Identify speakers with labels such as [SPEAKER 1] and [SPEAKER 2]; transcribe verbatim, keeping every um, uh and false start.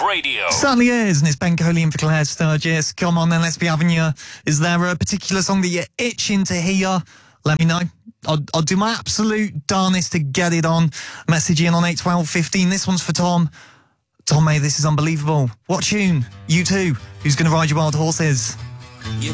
[SPEAKER 1] Radio.
[SPEAKER 2] Certainly is, and it's Ben Coley in for Claire Sturgis. Come on then, let's be having you. Is there a particular song that you're itching to hear? Let me know. I'll, I'll do my absolute darnest to get it on. Message in on eight twelve fifteen. This one's for Tom. Tom, mate, this is unbelievable. What tune? You too. Who's going to ride your wild horses?
[SPEAKER 3] You